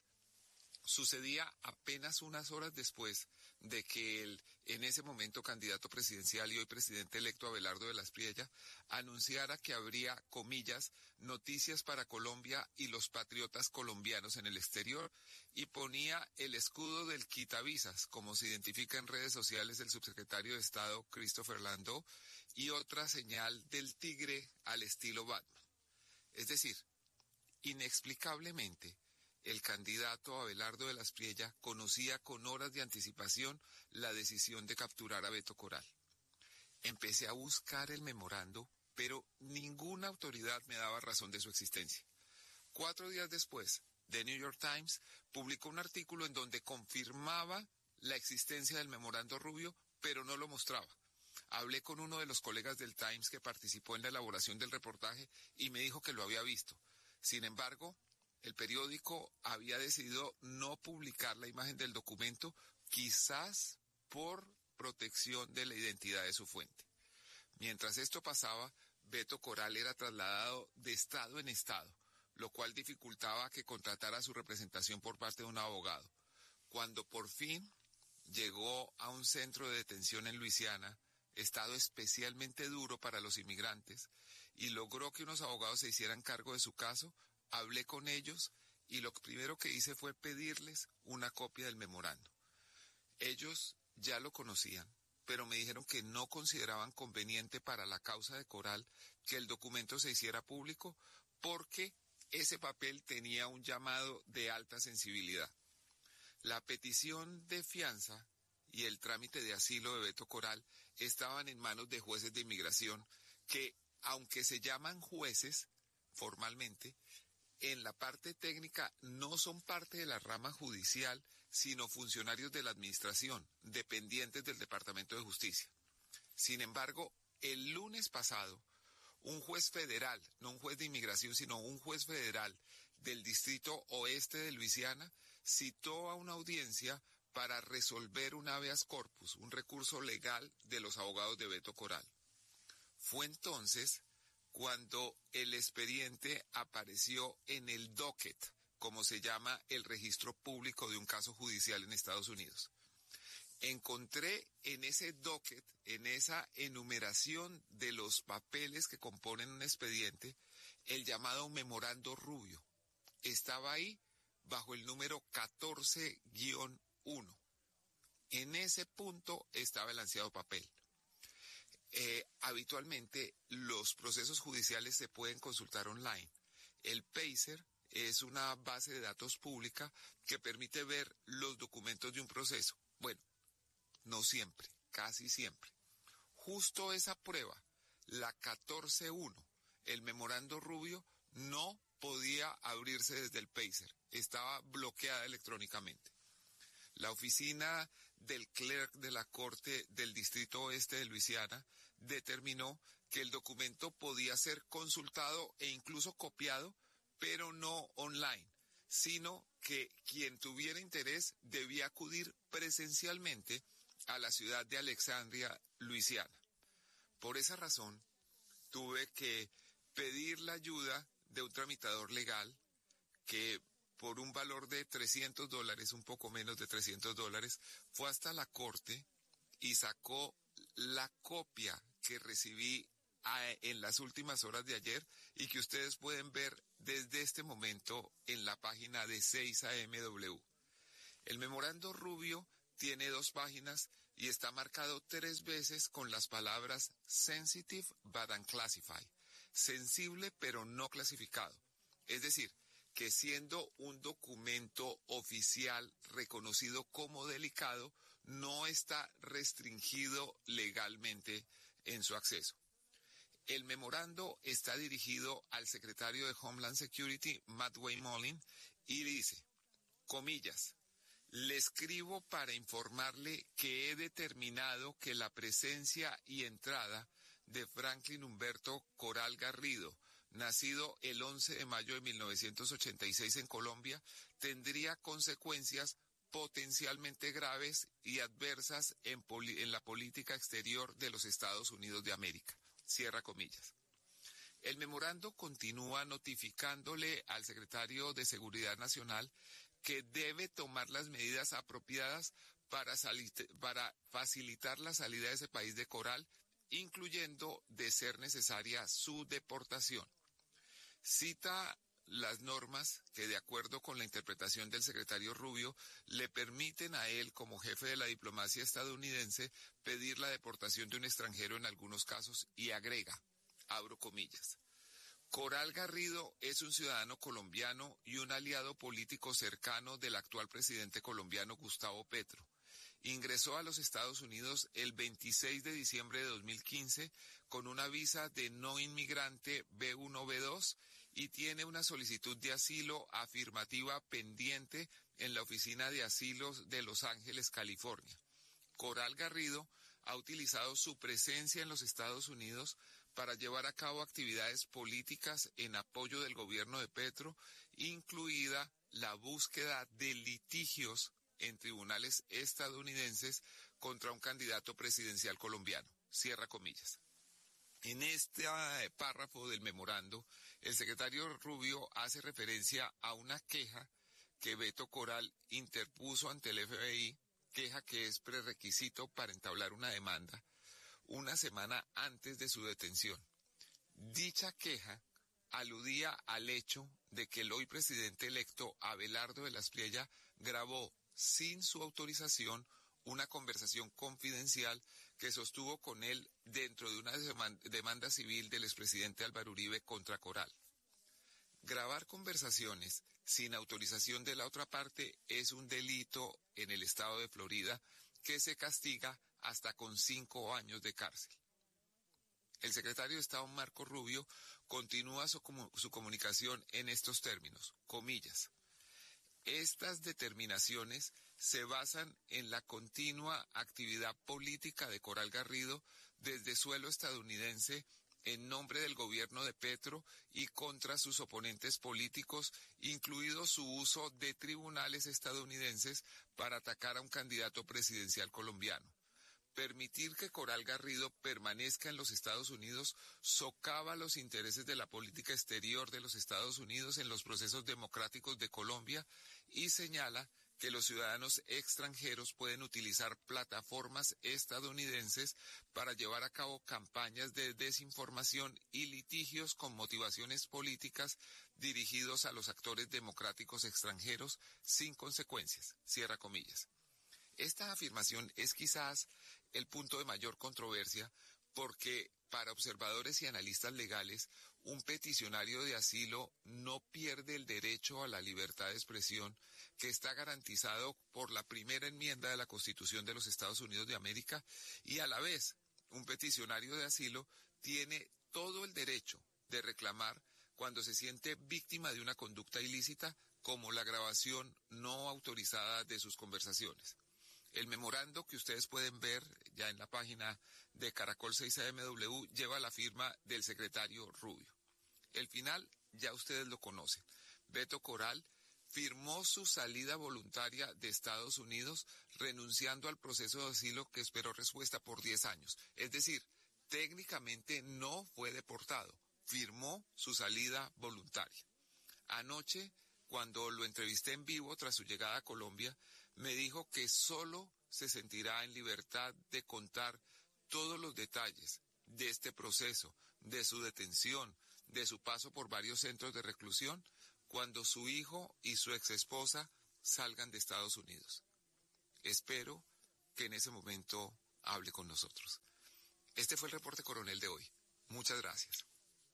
sucedía apenas unas horas después de que el, en ese momento, candidato presidencial y hoy presidente electo Abelardo de la Espriella, anunciara que habría, comillas, noticias para Colombia y los patriotas colombianos en el exterior, y ponía el escudo del quitavisas, como se identifica en redes sociales el subsecretario de Estado Christopher Landau, y otra señal del tigre al estilo Batman. Es decir, inexplicablemente, el candidato Abelardo de la Espriella conocía con horas de anticipación la decisión de capturar a Beto Coral. Empecé a buscar el memorando, pero ninguna autoridad me daba razón de su existencia. 4 días después, The New York Times publicó un artículo en donde confirmaba la existencia del memorando Rubio, pero no lo mostraba. Hablé con uno de los colegas del Times que participó en la elaboración del reportaje y me dijo que lo había visto. Sin embargo, el periódico había decidido no publicar la imagen del documento, quizás por protección de la identidad de su fuente. Mientras esto pasaba, Beto Coral era trasladado de estado en estado, lo cual dificultaba que contratara su representación por parte de un abogado. Cuando por fin llegó a un centro de detención en Luisiana, estado especialmente duro para los inmigrantes, y logró que unos abogados se hicieran cargo de su caso, hablé con ellos y lo primero que hice fue pedirles una copia del memorando. Ellos ya lo conocían, pero me dijeron que no consideraban conveniente para la causa de Coral que el documento se hiciera público porque ese papel tenía un llamado de alta sensibilidad. La petición de fianza y el trámite de asilo de Beto Coral estaban en manos de jueces de inmigración que, aunque se llaman jueces formalmente, en la parte técnica no son parte de la rama judicial, sino funcionarios de la administración, dependientes del Departamento de Justicia. Sin embargo, el lunes pasado, un juez federal, no un juez de inmigración, sino un juez federal del Distrito Oeste de Luisiana, citó a una audiencia para resolver un habeas corpus, un recurso legal de los abogados de Beto Coral. Fue entonces cuando el expediente apareció en el docket, como se llama el registro público de un caso judicial en Estados Unidos. Encontré en ese docket, en esa enumeración de los papeles que componen un expediente, el llamado memorando Rubio. Estaba ahí bajo el número 14-1. En ese punto estaba el ansiado papel. Habitualmente los procesos judiciales se pueden consultar online. El PACER es una base de datos pública que permite ver los documentos de un proceso. Bueno, no siempre, casi siempre. Justo esa prueba, la 14.1, el memorando Rubio, no podía abrirse desde el PACER, estaba bloqueada electrónicamente. La oficina del clerk de la Corte del Distrito Oeste de Luisiana determinó que el documento podía ser consultado e incluso copiado, pero no online, sino que quien tuviera interés debía acudir presencialmente a la ciudad de Alexandria, Luisiana. Por esa razón, tuve que pedir la ayuda de un tramitador legal que por un valor de $300, un poco menos de $300, fue hasta la corte y sacó la copia que recibí en las últimas horas de ayer y que ustedes pueden ver desde este momento en la página de 6AMW. El memorando Rubio tiene 2 páginas y está marcado 3 veces con las palabras sensitive but unclassified, sensible pero no clasificado. Es decir, que siendo un documento oficial reconocido como delicado, no está restringido legalmente en su acceso. El memorando está dirigido al secretario de Homeland Security, Matt Wayne, y dice, comillas, le escribo para informarle que he determinado que la presencia y entrada de Franklin Humberto Coral Garrido, nacido el 11 de mayo de 1986 en Colombia, tendría consecuencias potencialmente graves y adversas en la política exterior de los Estados Unidos de América. Cierra comillas. El memorando continúa notificándole al secretario de Seguridad Nacional que debe tomar las medidas apropiadas para facilitar la salida de ese país de Coral, incluyendo, de ser necesaria, su deportación. Cita las normas que, de acuerdo con la interpretación del secretario Rubio, le permiten a él, como jefe de la diplomacia estadounidense, pedir la deportación de un extranjero en algunos casos, y agrega, abro comillas, Coral Garrido es un ciudadano colombiano y un aliado político cercano del actual presidente colombiano Gustavo Petro. Ingresó a los Estados Unidos el 26 de diciembre de 2015 con una visa de no inmigrante B1-B2 y tiene una solicitud de asilo afirmativa pendiente en la Oficina de Asilos de Los Ángeles, California. Coral Garrido ha utilizado su presencia en los Estados Unidos para llevar a cabo actividades políticas en apoyo del gobierno de Petro, incluida la búsqueda de litigios en tribunales estadounidenses contra un candidato presidencial colombiano. Cierra comillas. En este párrafo del memorando, el secretario Rubio hace referencia a una queja que Beto Coral interpuso ante el FBI, queja que es prerequisito para entablar una demanda, una semana antes de su detención. Dicha queja aludía al hecho de que el hoy presidente electo Abelardo de la Espriella grabó sin su autorización una conversación confidencial que sostuvo con él dentro de una demanda civil del expresidente Álvaro Uribe contra Coral. Grabar conversaciones sin autorización de la otra parte es un delito en el estado de Florida que se castiga hasta con 5 años de cárcel. El secretario de Estado Marco Rubio continúa su comunicación en estos términos, comillas. Estas determinaciones se basan en la continua actividad política de Coral Garrido desde suelo estadounidense en nombre del gobierno de Petro y contra sus oponentes políticos, incluido su uso de tribunales estadounidenses para atacar a un candidato presidencial colombiano. Permitir que Coral Garrido permanezca en los Estados Unidos socava los intereses de la política exterior de los Estados Unidos en los procesos democráticos de Colombia y señala que los ciudadanos extranjeros pueden utilizar plataformas estadounidenses para llevar a cabo campañas de desinformación y litigios con motivaciones políticas dirigidos a los actores democráticos extranjeros sin consecuencias. Cierra comillas. Esta afirmación es quizás el punto de mayor controversia porque para observadores y analistas legales, un peticionario de asilo no pierde el derecho a la libertad de expresión que está garantizado por la primera enmienda de la Constitución de los Estados Unidos de América y a la vez un peticionario de asilo tiene todo el derecho de reclamar cuando se siente víctima de una conducta ilícita como la grabación no autorizada de sus conversaciones. El memorando que ustedes pueden ver ya en la página de Caracol 6AMW lleva la firma del secretario Rubio. El final ya ustedes lo conocen. Beto Coral firmó su salida voluntaria de Estados Unidos renunciando al proceso de asilo que esperó respuesta por 10 años. Es decir, técnicamente no fue deportado, firmó su salida voluntaria. Anoche, cuando lo entrevisté en vivo tras su llegada a Colombia, me dijo que solo se sentirá en libertad de contar todos los detalles de este proceso, de su detención, de su paso por varios centros de reclusión, cuando su hijo y su exesposa salgan de Estados Unidos. Espero que en ese momento hable con nosotros. Este fue el reporte coronel de hoy. Muchas gracias.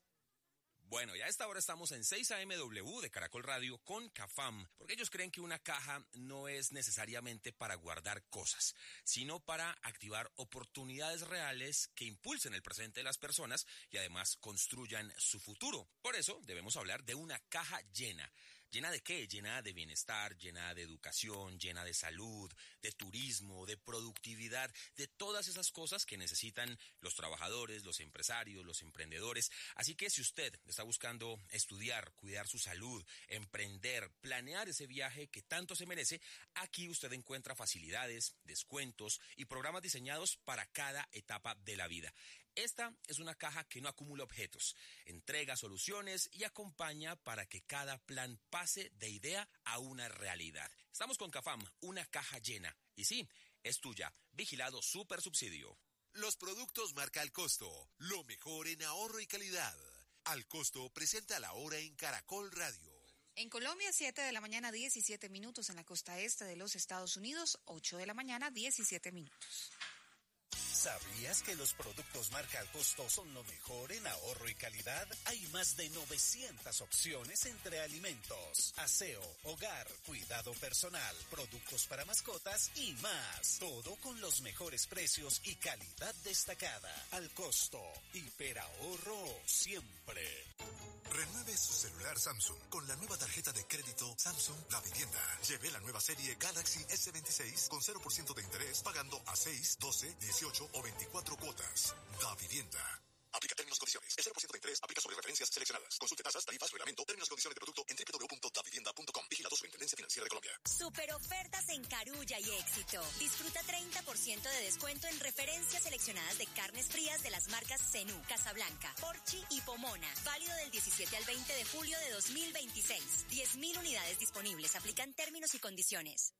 Bueno, y a esta hora estamos en 6AMW de Caracol Radio con CAFAM, porque ellos creen que una caja no es necesariamente para guardar cosas, sino para activar oportunidades reales que impulsen el presente de las personas y además construyan su futuro. Por eso debemos hablar de una caja llena. ¿Llena de qué? Llena de bienestar, llena de educación, llena de salud, de turismo, de productividad, de todas esas cosas que necesitan los trabajadores, los empresarios, los emprendedores. Así que si usted está buscando estudiar, cuidar su salud, emprender, planear ese viaje que tanto se merece, aquí usted encuentra facilidades, descuentos y programas diseñados para cada etapa de la vida. Esta es una caja que no acumula objetos, entrega soluciones y acompaña para que cada plan pase de idea a una realidad. Estamos con CAFAM, una caja llena. Y sí, es tuya. Vigilado Supersubsidio. Los productos marca Al Costo, lo mejor en ahorro y calidad. Al Costo presenta la hora en Caracol Radio. En Colombia, 7 de la mañana, 17 minutos. En la costa este de los Estados Unidos, 8 de la mañana, 17 minutos. ¿Sabías que los productos marca Al Costo son lo mejor en ahorro y calidad? Hay más de 900 opciones entre alimentos, aseo, hogar, cuidado personal, productos para mascotas y más. Todo con los mejores precios y calidad destacada. Al Costo, hiperahorro siempre. Renueve su celular Samsung con la nueva tarjeta de crédito Samsung La Vivienda. Lleve la nueva serie Galaxy S26 con 0% de interés pagando a 6, 12, 18 o 24 cuotas. La Vivienda. Aplica términos y condiciones. El 0% de interés aplica sobre referencias seleccionadas. Consulte tasas, tarifas, reglamento, términos y condiciones de producto en www.davivienda.com. Vigilado Superintendencia Financiera de Colombia. Super ofertas en Carulla y Éxito. Disfruta 30% de descuento en referencias seleccionadas de carnes frías de las marcas Zenú, Casablanca, Porchi y Pomona. Válido del 17 al 20 de julio de 2026. 10.000 unidades disponibles. Aplican términos y condiciones.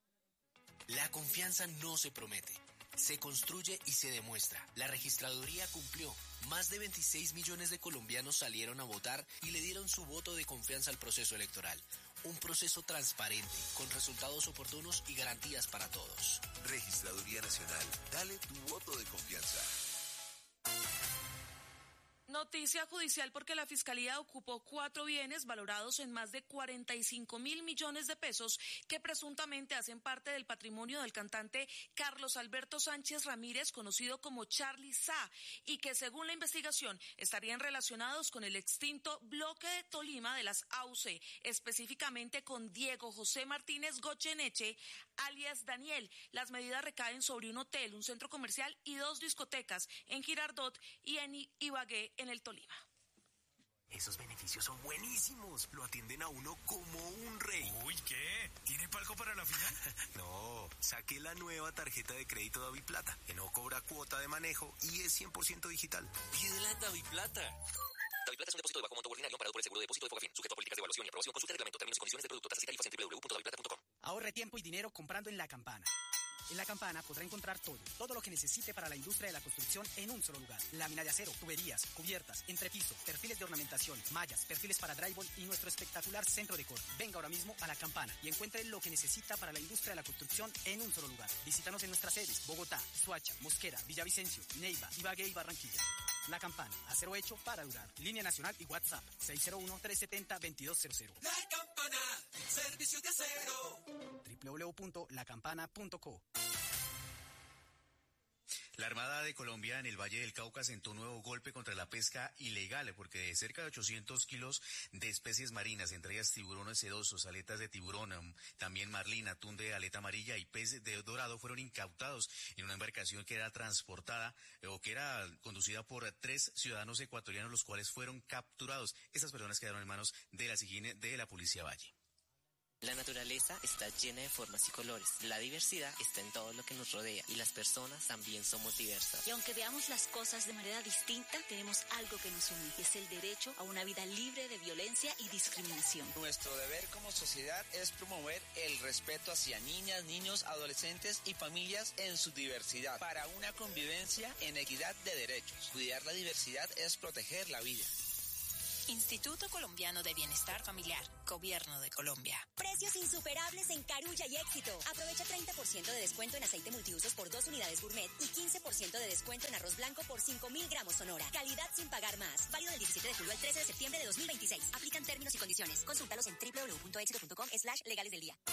La confianza no se promete. Se construye y se demuestra. La registraduría cumplió. Más de 26 millones de colombianos salieron a votar y le dieron su voto de confianza al proceso electoral. Un proceso transparente, con resultados oportunos y garantías para todos. Registraduría Nacional. Dale tu voto de confianza. Noticia judicial porque la Fiscalía ocupó 4 bienes valorados en más de 45.000 millones de pesos que presuntamente hacen parte del patrimonio del cantante Carlos Alberto Sánchez Ramírez, conocido como Charly Sa, y que según la investigación estarían relacionados con el extinto Bloque de Tolima de las AUC, específicamente con Diego José Martínez Goyeneche, alias Daniel. Las medidas recaen sobre un hotel, un centro comercial y 2 discotecas en Girardot y en Ibagué, en el Tolima. Esos beneficios son buenísimos. Lo atienden a uno como un rey. Uy, ¿qué? ¿Tiene palco para la final? No, saqué la nueva tarjeta de crédito DaviPlata, que no cobra cuota de manejo y es 100% digital. Pídela en DaviPlata. DaviPlata es un depósito de bajo monto ordinario amparado por el seguro de depósito de Fogafín, sujeto a políticas de evaluación y aprobación. Consulte el reglamento, términos y condiciones del producto, tasas y tarifas en www.daviplata.com. Ahorre tiempo y dinero comprando en La Campana. En La Campana podrá encontrar todo lo que necesite para la industria de la construcción en un solo lugar. Lámina de acero, tuberías, cubiertas, entrepiso, perfiles de ornamentación, mallas, perfiles para drywall y nuestro espectacular centro de corte. Venga ahora mismo a La Campana y encuentre lo que necesita para la industria de la construcción en un solo lugar. Visítanos en nuestras sedes: Bogotá, Soacha, Mosquera, Villavicencio, Neiva, Ibagué y Barranquilla. La Campana, acero hecho para durar. Línea nacional y WhatsApp 601-370-2200. La Campana, servicios de acero. www.lacampana.co. La Armada de Colombia en el Valle del Cauca sentó un nuevo golpe contra la pesca ilegal, porque de cerca de 800 kilos de especies marinas, entre ellas tiburones sedosos, aletas de tiburón, también marlín, atún de aleta amarilla y pez de dorado, fueron incautados en una embarcación que era transportada o que era conducida por 3 ciudadanos ecuatorianos, los cuales fueron capturados. Estas personas quedaron en manos de la SIGIN de la Policía Valle. La naturaleza está llena de formas y colores. La diversidad está en todo lo que nos rodea y las personas también somos diversas. Y aunque veamos las cosas de manera distinta, tenemos algo que nos une, que es el derecho a una vida libre de violencia y discriminación. Nuestro deber como sociedad es promover el respeto hacia niñas, niños, adolescentes y familias en su diversidad para una convivencia en equidad de derechos. Cuidar la diversidad es proteger la vida. Instituto Colombiano de Bienestar Familiar, Gobierno de Colombia. Precios insuperables en Carulla y Éxito. Aprovecha 30% de descuento en aceite multiusos por 2 unidades gourmet y 15% de descuento en arroz blanco por 5.000 gramos Sonora. Calidad sin pagar más. Válido del 17 de julio al 13 de septiembre de 2026. Aplican términos y condiciones. Consúltalos en www.exito.com/legales del día.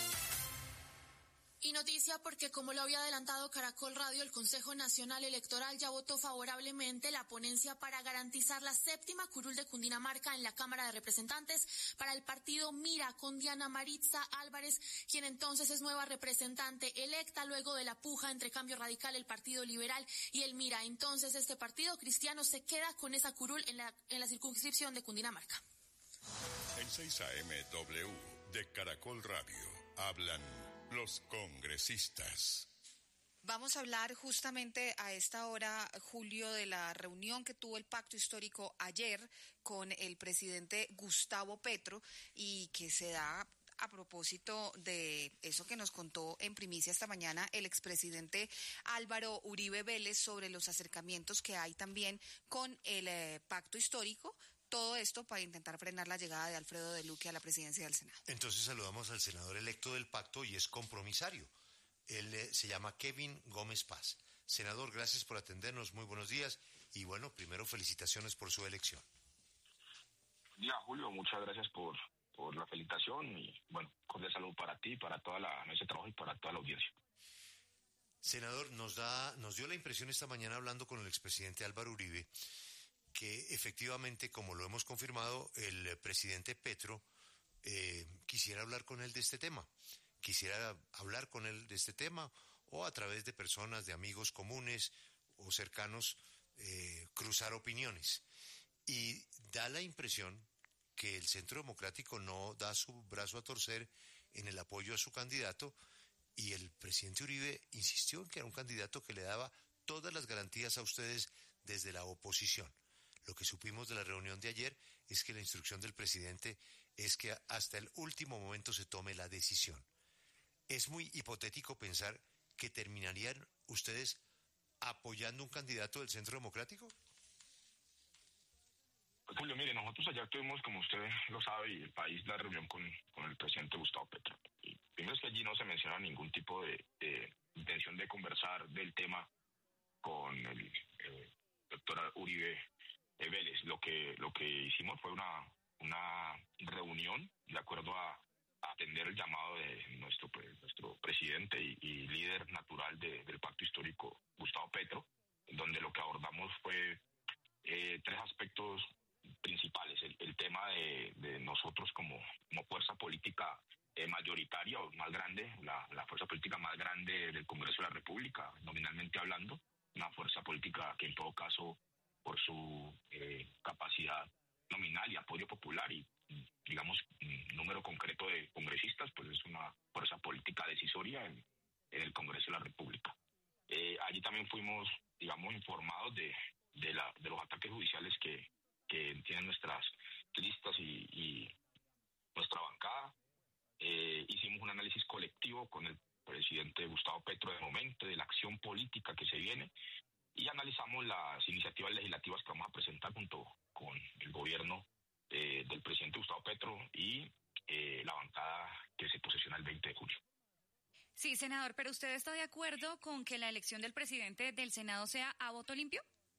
Y noticia porque, como lo había adelantado Caracol Radio, el Consejo Nacional Electoral ya votó favorablemente la ponencia para garantizar la 7ª curul de Cundinamarca en la Cámara de Representantes para el partido Mira, con Diana Maritza Álvarez, quien entonces es nueva representante electa luego de la puja entre Cambio Radical, el Partido Liberal y el Mira. Entonces este partido cristiano se queda con esa curul en la circunscripción de Cundinamarca. En 6 AM de Caracol Radio hablan los congresistas. Vamos a hablar justamente a esta hora, Julio, de la reunión que tuvo el Pacto Histórico ayer con el presidente Gustavo Petro y que se da a propósito de eso que nos contó en primicia esta mañana el expresidente Álvaro Uribe Vélez sobre los acercamientos que hay también con el Pacto Histórico. Todo esto para intentar frenar la llegada de Alfredo de Luque a la presidencia del Senado. Entonces saludamos al senador electo del pacto y es compromisario. Él se llama Kevin Gómez Paz. Senador, gracias por atendernos, muy buenos días y bueno, primero felicitaciones por su elección. Ya, Julio, muchas gracias por la felicitación y bueno, cordial salud para ti, para toda la mesa de trabajo y para toda la audiencia. Senador, nos dio la impresión esta mañana hablando con el expresidente Álvaro Uribe que efectivamente, como lo hemos confirmado, el presidente Petro quisiera hablar con él de este tema. Quisiera hablar con él de este tema o a través de personas, de amigos comunes o cercanos, cruzar opiniones. Y da la impresión que el Centro Democrático no da su brazo a torcer en el apoyo a su candidato y el presidente Uribe insistió en que era un candidato que le daba todas las garantías a ustedes desde la oposición. Lo que supimos de la reunión de ayer es que la instrucción del presidente es que hasta el último momento se tome la decisión. ¿Es muy hipotético pensar que terminarían ustedes apoyando un candidato del Centro Democrático? Pues, Julio, mire, nosotros ayer tuvimos, como usted lo sabe, y el país, la reunión con el presidente Gustavo Petro. Y primero es que allí no se menciona ningún tipo de intención de conversar del tema con el doctor Uribe Vélez. Lo que hicimos fue una reunión de acuerdo a atender el llamado de nuestro presidente y líder natural del Pacto Histórico, Gustavo Petro, donde lo que abordamos fue 3 aspectos principales. El tema de nosotros como fuerza política mayoritaria o más grande, la fuerza política más grande del Congreso de la República, nominalmente hablando, una fuerza política que en todo caso, por su capacidad nominal y apoyo popular y, digamos, número concreto de congresistas, pues es una fuerza política decisoria en el Congreso de la República. Allí también fuimos, digamos, informados de los ataques judiciales que tienen nuestras listas y nuestra bancada. Hicimos un análisis colectivo con el presidente Gustavo Petro de momento, de la acción política que se viene, y analizamos las iniciativas legislativas que vamos a presentar junto con el gobierno del presidente Gustavo Petro y la bancada que se posesiona el 20 de julio. Sí, senador, pero ¿usted está de acuerdo con que la elección del presidente del Senado sea a voto limpio?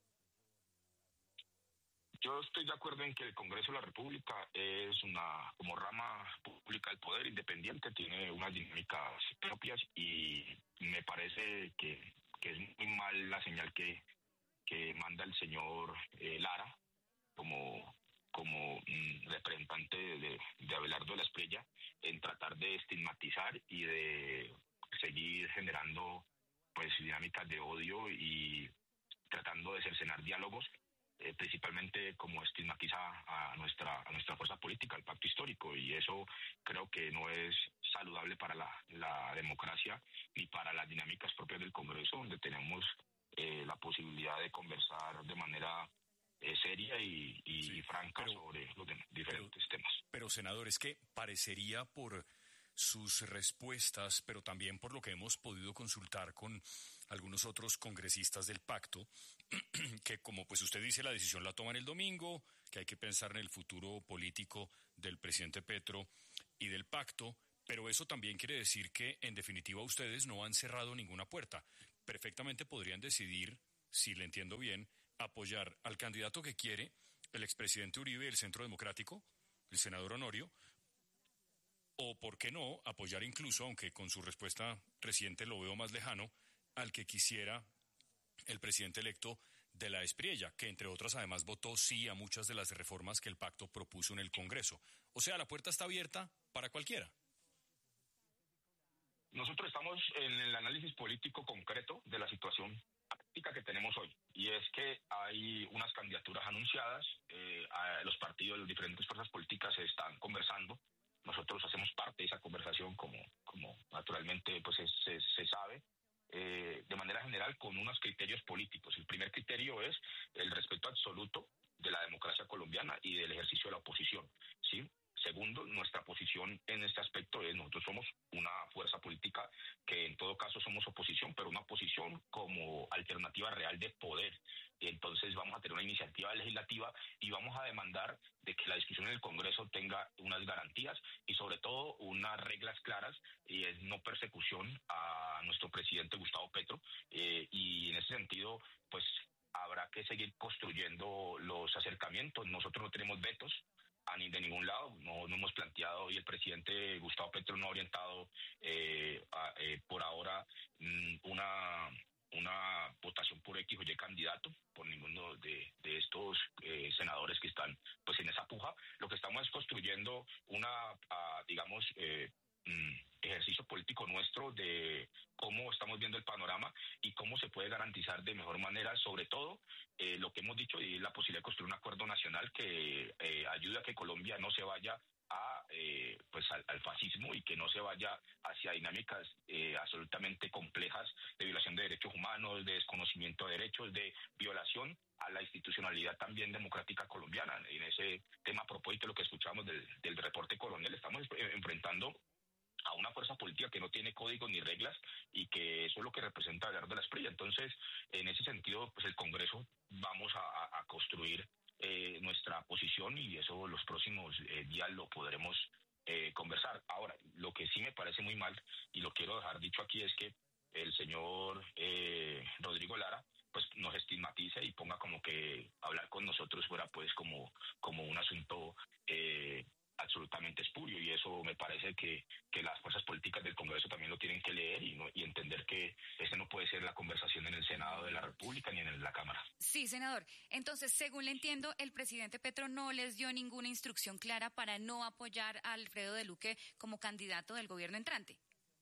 Yo estoy de acuerdo en que el Congreso de la República es como rama pública del poder independiente, tiene unas dinámicas propias y me parece que que es muy mal la señal que manda el señor Lara como representante de Abelardo de la Espriella, en tratar de estigmatizar y de seguir generando pues dinámicas de odio y tratando de cercenar diálogos, principalmente como estigmatiza a nuestra fuerza política, el pacto histórico, y eso creo que no es saludable para la democracia ni para las dinámicas propias del Congreso, donde tenemos la posibilidad de conversar de manera seria y franca sobre los diferentes temas. Pero, senador, es que parecería por sus respuestas, pero también por lo que hemos podido consultar con algunos otros congresistas del pacto, que como pues usted dice, la decisión la toman el domingo, que hay que pensar en el futuro político del presidente Petro y del pacto, pero eso también quiere decir que en definitiva ustedes no han cerrado ninguna puerta. Perfectamente podrían decidir, si le entiendo bien, apoyar al candidato que quiere el expresidente Uribe del Centro Democrático, el senador Honorio, o, ¿por qué no?, apoyar incluso, aunque con su respuesta reciente lo veo más lejano, al que quisiera el presidente electo de la Espriella, que entre otras además votó sí a muchas de las reformas que el pacto propuso en el Congreso. O sea, la puerta está abierta para cualquiera. Nosotros estamos en el análisis político concreto de la situación práctica que tenemos hoy, y es que hay unas candidaturas anunciadas, los partidos, las diferentes fuerzas políticas se están conversando. Nosotros hacemos parte de esa conversación como naturalmente pues se sabe, de manera general con unos criterios políticos. El primer criterio es el respeto absoluto de la democracia colombiana y del ejercicio de la oposición, ¿sí? Segundo, nuestra posición en este aspecto es: nosotros somos una fuerza política que en todo caso somos oposición, pero una oposición como alternativa real de poder. Entonces vamos a tener una iniciativa legislativa y vamos a demandar de que la discusión en el Congreso tenga unas garantías y sobre todo unas reglas claras, y es no persecución a nuestro presidente Gustavo Petro, y en ese sentido pues habrá que seguir construyendo los acercamientos. Nosotros no tenemos vetos de ningún lado, no hemos planteado, y el presidente Gustavo Petro no ha orientado por ahora una votación por X o Y candidato, por ninguno de estos senadores que están pues en esa puja. Lo que estamos es construyendo ejercicio político nuestro de cómo estamos viendo el panorama y cómo se puede garantizar de mejor manera, sobre todo lo que hemos dicho, y la posibilidad de construir un acuerdo nacional que ayude a que Colombia no se vaya al fascismo y que no se vaya hacia dinámicas absolutamente complejas de violación de derechos humanos, de desconocimiento de derechos, de violación a la institucionalidad también democrática colombiana. En ese tema, a propósito de lo que escuchamos del reporte Coronel, estamos enfrentando a una fuerza política que no tiene códigos ni reglas y que eso es lo que representa Abelardo de la Espriella. Entonces, en ese sentido, pues el Congreso vamos a construir nuestra posición, y eso los próximos días lo podremos conversar. Ahora, lo que sí me parece muy mal, y lo quiero dejar dicho aquí, es que el señor Rodrigo Lara pues nos estigmatice y ponga como que hablar con nosotros fuera pues como un asunto absolutamente espurio, y eso me parece que las fuerzas políticas del Congreso también lo tienen que leer y entender que ese no puede ser la conversación en el Senado de la República ni en la Cámara. Sí, senador. Entonces, según le entiendo, el presidente Petro no les dio ninguna instrucción clara para no apoyar a Alfredo de Luque como candidato del gobierno entrante.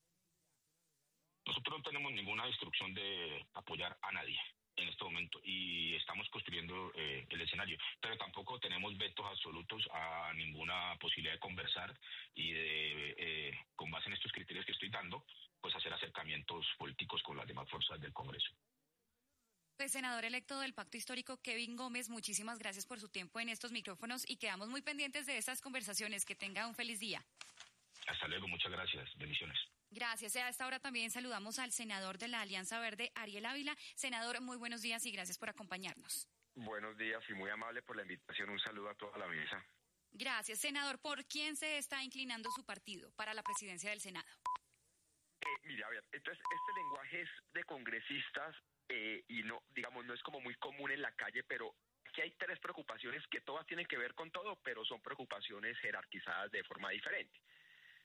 Nosotros no tenemos ninguna instrucción de apoyar a nadie en este momento, y estamos construyendo el escenario, pero tampoco tenemos vetos absolutos a ninguna posibilidad de conversar y de, con base en estos criterios que estoy dando, pues hacer acercamientos políticos con las demás fuerzas del Congreso. Pues, senador electo del Pacto Histórico, Kevin Gómez, muchísimas gracias por su tiempo en estos micrófonos y quedamos muy pendientes de estas conversaciones. Que tenga un feliz día. Hasta luego, muchas gracias. Bendiciones. Gracias. A esta hora también saludamos al senador de la Alianza Verde, Ariel Ávila. Senador, muy buenos días y gracias por acompañarnos. Buenos días y muy amable por la invitación. Un saludo a toda la mesa. Gracias. Senador, ¿por quién se está inclinando su partido para la presidencia del Senado? Mira, a ver, entonces este lenguaje es de congresistas y no es como muy común en la calle, pero aquí hay tres preocupaciones que todas tienen que ver con todo, pero son preocupaciones jerarquizadas de forma diferente.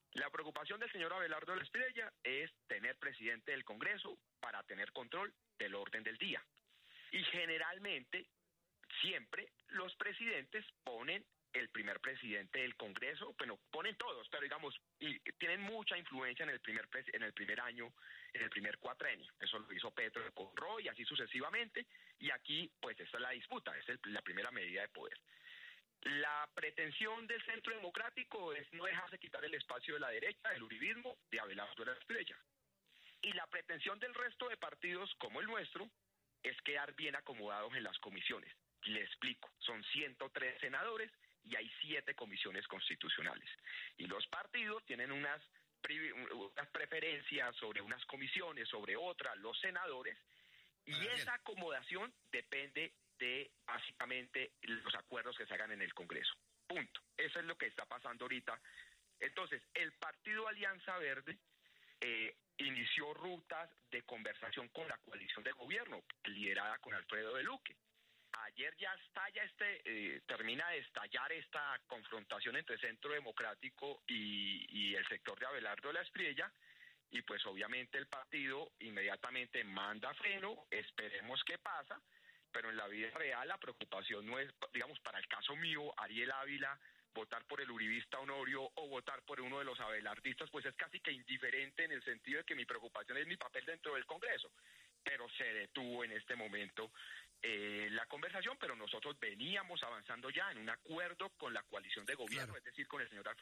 La preocupación del señor Abelardo de la Espriella es tener presidente del Congreso para tener control del orden del día. Y generalmente, siempre, los presidentes ponen el primer presidente del Congreso, bueno, ponen todos, pero digamos, y tienen mucha influencia en el primer año, en el primer cuatrenio. Eso lo hizo Petro con Roy, y así sucesivamente, y aquí, pues, esta es la disputa, es la primera medida de poder. La pretensión del Centro Democrático es no dejarse quitar el espacio de la derecha, del uribismo, de Abelardo de la Espriella. Y la pretensión del resto de partidos, como el nuestro, es quedar bien acomodados en las comisiones. Le explico, son 103 senadores y hay 7 comisiones constitucionales. Y los partidos tienen unas preferencias sobre unas comisiones, sobre otras, los senadores, y esa acomodación depende de, básicamente, los acuerdos que se hagan en el Congreso. Punto. Eso es lo que está pasando ahorita. Entonces, el Partido Alianza Verde inició rutas de conversación con la coalición de gobierno, liderada con Alfredo de Luque. Ayer ya termina de estallar esta confrontación entre Centro Democrático y el sector de Abelardo de la Espriella, y pues obviamente el partido inmediatamente manda freno, esperemos qué pasa, pero en la vida real la preocupación no es, digamos, para el caso mío, Ariel Ávila, votar por el uribista Honorio o votar por uno de los abelardistas, pues es casi que indiferente en el sentido de que mi preocupación es mi papel dentro del Congreso. Pero se detuvo en este momento la conversación, pero nosotros veníamos avanzando ya en un acuerdo con la coalición de gobierno, es decir, con el señor Alfredo